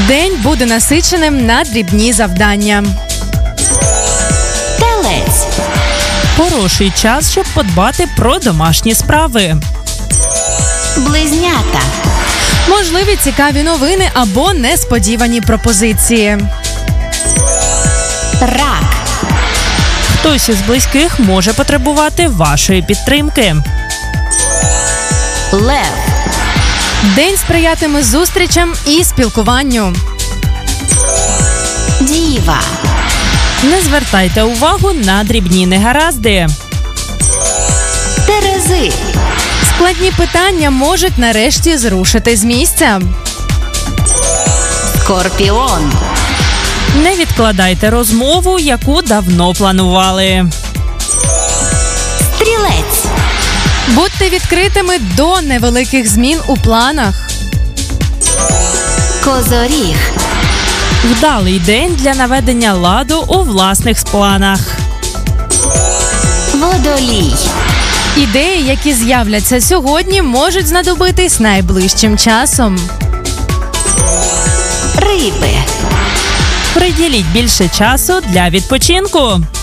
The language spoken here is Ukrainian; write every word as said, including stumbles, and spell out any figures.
День буде насиченим на дрібні завдання. Телець. Хороший час, щоб подбати про домашні справи. Близнята. Можливі цікаві новини або несподівані пропозиції. Рак. Хтось із близьких може потребувати вашої підтримки. Лев. День сприятиме зустрічам і спілкуванню. Діва. Не звертайте увагу на дрібні негаразди. Терези. Складні питання можуть нарешті зрушити з місця. Скорпіон. Не відкладайте розмову, яку давно планували. Стрілець. Будьте відкритими до невеликих змін у планах. Козоріг. Вдалий день для наведення ладу у власних планах. Водолій. Ідеї, які з'являться сьогодні, можуть знадобитись найближчим часом. Риби. Приділіть більше часу для відпочинку.